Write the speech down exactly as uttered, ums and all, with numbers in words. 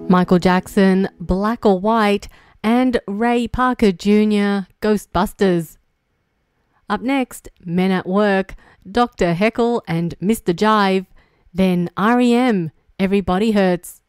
Michael Jackson, Black or White, and Ray Parker Junior, Ghostbusters. Up next, Men at Work, Doctor Heckle and Mister Jive, then R E M, Everybody Hurts.